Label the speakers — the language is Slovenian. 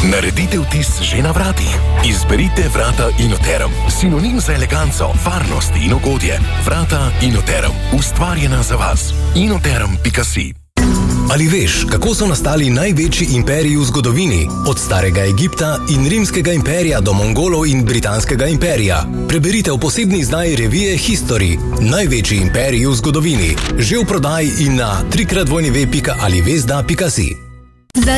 Speaker 1: Naredite vtis že na vratih. Izberite vrata Inoterm. Sinonim za eleganco, varnost in ugodje. Vrata Inoterm. Ustvarjena za vas. Inoterm.si.
Speaker 2: Ali veš, kako so nastali največji imperiji v zgodovini? Od starega Egipta in rimskega imperija do Mongolov in britanskega imperija. Preberite v posebni izdaji revije History. Največji imperiji v zgodovini. Že v prodaji in na www.alivezda.si.